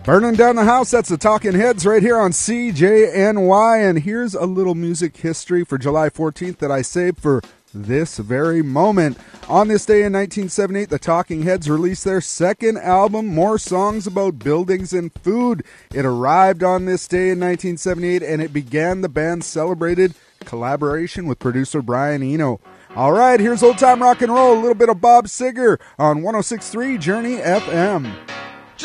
Burning Down the House, that's the Talking Heads right here on CJNY. And here's a little music history for July 14th that I saved for this very moment. On this day in 1978, the Talking Heads released their second album, More Songs About Buildings and Food. It arrived on this day in 1978, and it began the band's celebrated collaboration with producer Brian Eno. All right, here's old time rock and roll, a little bit of Bob Seger on 106.3 Journey FM.